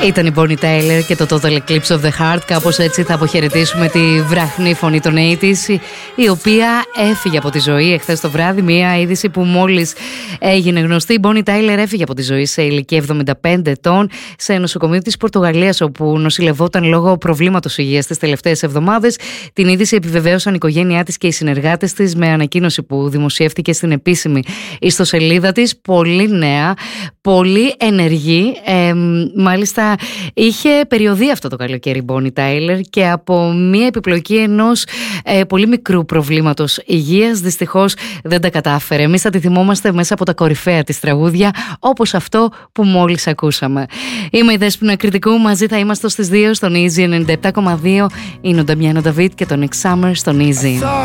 Ήταν η Bonnie Tyler και το Total Eclipse of the Heart. Κάπως έτσι θα αποχαιρετήσουμε τη βραχνή φωνή των 80's, η οποία έφυγε από τη ζωή εχθές το βράδυ. Μια είδηση που μόλις έγινε γνωστή. Η Bonnie Tyler έφυγε από τη ζωή σε ηλικία 75 ετών σε νοσοκομείο της Πορτογαλίας, όπου νοσηλευόταν λόγω προβλήματος υγείας τις τελευταίες εβδομάδες. Την είδηση επιβεβαίωσαν η οικογένειά της και οι συνεργάτες της με ανακοίνωση που δημοσιεύτηκε στην επίσημη ιστοσελίδα της. Πολύ νέα, πολύ ενεργή. Μάλιστα είχε περιοδεί αυτό το καλοκαίρι η Bonnie Tyler και από μια επιπλοκή ενός πολύ μικρού προβλήματος υγείας δυστυχώς δεν τα κατάφερε. Εμείς θα τη θυμόμαστε μέσα από τα κορυφαία της τραγούδια, όπως αυτό που μόλις ακούσαμε. Είμαι η Δέσποινα Κρητικού, μαζί θα είμαστε στις 2 στον Easy 97,2. Είναι ο Νταμιάνο Νταβίτ και τον Next Summer στον Easy.